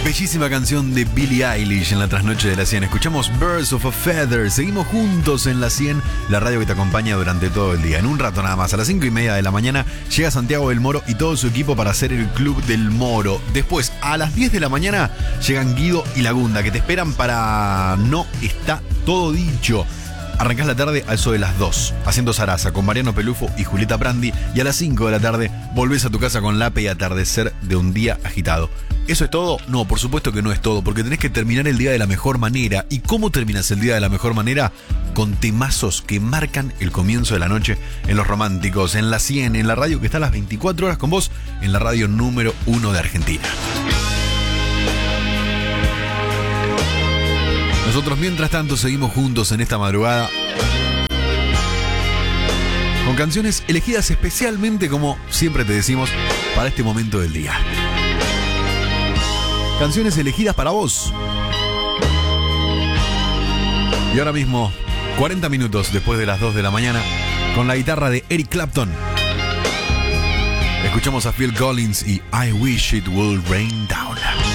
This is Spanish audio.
Bellísima canción de Billie Eilish en la trasnoche de la 100. Escuchamos Birds of a Feather. Seguimos juntos en la 100, la radio que te acompaña durante todo el día. En un rato nada más, a las 5:30 de la mañana, llega Santiago del Moro y todo su equipo para hacer el Club del Moro. Después, a las 10 de la mañana, llegan Guido y Lagunda, que te esperan para No Está Todo Dicho. Arrancás la tarde a eso de las 2, haciendo zaraza con Mariano Pelufo y Julieta Prandi. Y a las 5 de la tarde volvés a tu casa con Lape y atardecer de un día agitado. ¿Eso es todo? No, por supuesto que no es todo, porque tenés que terminar el día de la mejor manera. ¿Y cómo terminas el día de la mejor manera? Con temazos que marcan el comienzo de la noche en Los Románticos, en la 100, en la radio que está a las 24 horas con vos, en la radio número 1 de Argentina. Nosotros, mientras tanto, seguimos juntos en esta madrugada con canciones elegidas especialmente, como siempre te decimos, para este momento del día. Canciones elegidas para vos. Y ahora mismo, 40 minutos después de las 2 de la mañana, con la guitarra de Eric Clapton, escuchamos a Phil Collins y I Wish It Would Rain Down.